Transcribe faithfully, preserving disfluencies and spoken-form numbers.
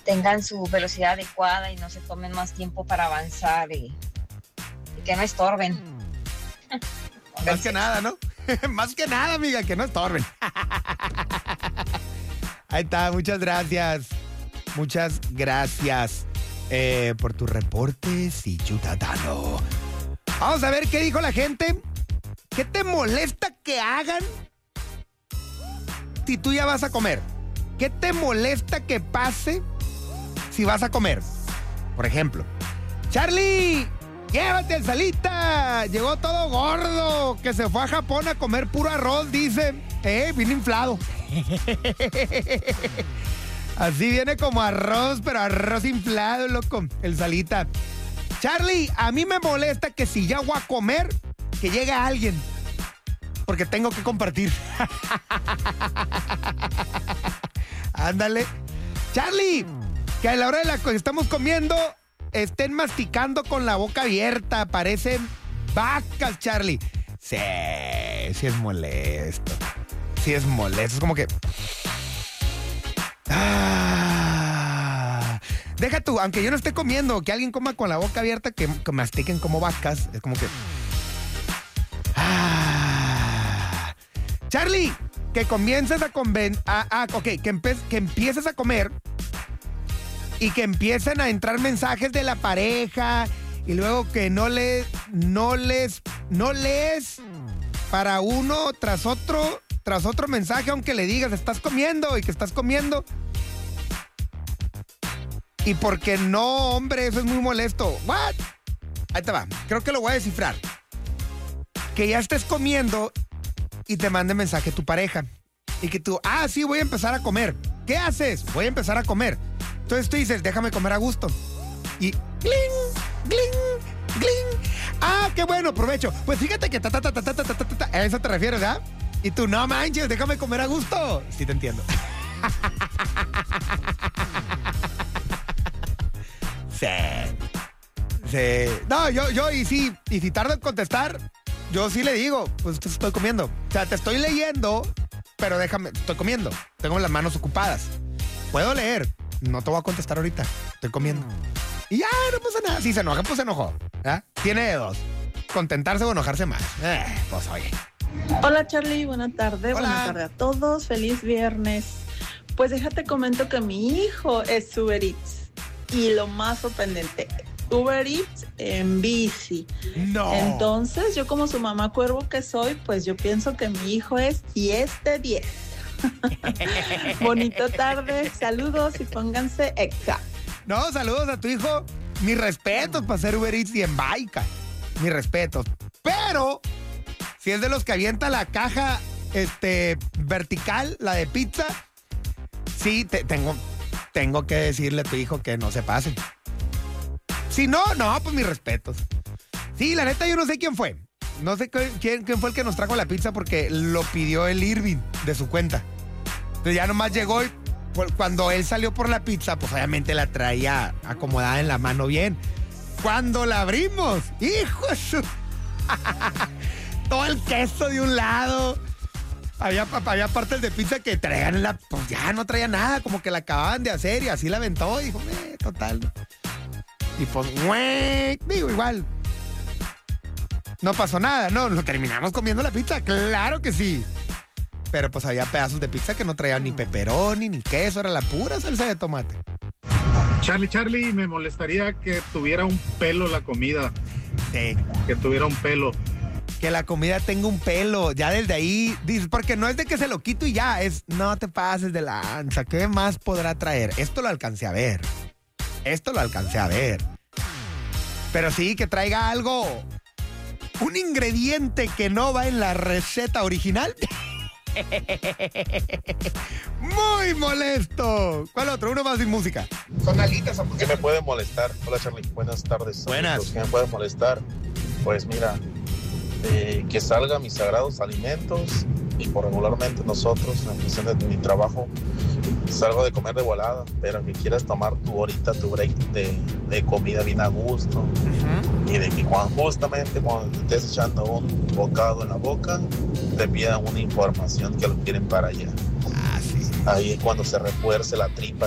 tengan su velocidad adecuada y no se tomen más tiempo para avanzar y, y que no estorben. Más que nada, ¿no? Más que nada, amiga, que no estorben. Ahí está, muchas gracias. Muchas gracias eh, por tu reporte, ciudadano. Vamos a ver qué dijo la gente. ¿Qué te molesta que hagan si tú ya vas a comer? ¿Qué te molesta que pase si vas a comer? Por ejemplo, Charlie, llévate al Salita. Llegó todo gordo, que se fue a Japón a comer puro arroz, dice. Eh, vino inflado. Así viene como arroz, pero arroz inflado, loco. El Salita. Charlie, a mí me molesta que si ya voy a comer, que llegue alguien. Porque tengo que compartir. Ándale. Charlie, que a la hora de la que estamos comiendo estén masticando con la boca abierta. Parecen vacas, Charlie. Sí, sí es molesto. Sí es molesto. Es como que... Ah, deja tú, aunque yo no esté comiendo, que alguien coma con la boca abierta, que, que mastiquen como vacas. Es como que... Ah. Charlie, que comiences a conven... Ah, ah, ok, que, empe... que empieces a comer y que empiecen a entrar mensajes de la pareja y luego que no les... No les... No lees para uno tras otro... Tras otro mensaje, aunque le digas, estás comiendo y que estás comiendo. Y porque no, hombre, eso es muy molesto. ¿What? Ahí te va. Creo que lo voy a descifrar. Que ya estés comiendo y te mande mensaje tu pareja. Y que tú, ah, sí, voy a empezar a comer. ¿Qué haces? Voy a empezar a comer. Entonces tú dices, déjame comer a gusto. Y gling, gling, gling. Ah, qué bueno, provecho. Pues fíjate que ta, ta, ta, ta, ta, ta, ta, ta, ta. A eso te refieres, ¿verdad? Y tú, no manches, déjame comer a gusto. Sí te entiendo. Sí. Sí. No, yo, yo, y sí, y si tardo en contestar, yo sí le digo, pues te estoy comiendo. O sea, te estoy leyendo, pero déjame, estoy comiendo. Tengo las manos ocupadas. Puedo leer, no te voy a contestar ahorita. Estoy comiendo. Y ya, no pasa nada. Si se enoja, pues se enojó. ¿Eh? Tiene de dos. Contentarse o enojarse más. Eh, pues oye. Hola Charlie, buena tarde, Hola. buena tarde a todos, feliz viernes. Pues déjate comento que mi hijo es Uber Eats y lo más sorprendente, Uber Eats en bici. No. Entonces yo como su mamá cuervo que soy, pues yo pienso que mi hijo es diez de diez. Bonita tarde, saludos y pónganse exa. No, saludos a tu hijo. Mis respetos para hacer Uber Eats y en baica. Mis respetos. Pero... si es de los que avienta la caja este, vertical, la de pizza, sí, te, tengo, tengo que decirle a tu hijo que no se pase. Si no, no, pues mis respetos. Sí, la neta yo no sé quién fue. No sé quién, quién fue el que nos trajo la pizza porque lo pidió el Irving de su cuenta. Entonces ya nomás llegó y cuando él salió por la pizza, pues obviamente la traía acomodada en la mano bien. Cuando la abrimos, hijo de su... todo el queso de un lado. Había, había partes de pizza que traían en la... pues ya no traía nada, como que la acababan de hacer y así la aventó y dijo, eh, total. Y pues, güey, digo, igual. No pasó nada, no, lo terminamos comiendo la pizza, claro que sí. Pero pues había pedazos de pizza que no traían ni pepperoni, ni queso, era la pura salsa de tomate. Charlie, Charlie, me molestaría que tuviera un pelo la comida. Sí. Que tuviera un pelo. Que la comida tenga un pelo, ya desde ahí, dices, porque no es de que se lo quito y ya, es, no te pases de lanza, ¿qué más podrá traer? Esto lo alcancé a ver, esto lo alcancé a ver, pero sí, que traiga algo, un ingrediente que no va en la receta original. Muy molesto. ¿Cuál otro? Uno más sin música. Son alitas. ¿Qué me puede molestar? Hola Charlie, buenas tardes. Buenas. Amigos. ¿Qué me puede molestar? Pues mira, eh, que salgan mis sagrados alimentos y por regularmente nosotros en función de mi trabajo salgo de comer de volada, pero que quieras tomar tu horita, tu break de, de comida bien a gusto. Uh-huh. Y de que cuando, justamente cuando estés echando un bocado en la boca te pidan una información que lo quieren para allá. Ah, sí. Ahí es cuando se refuerce la tripa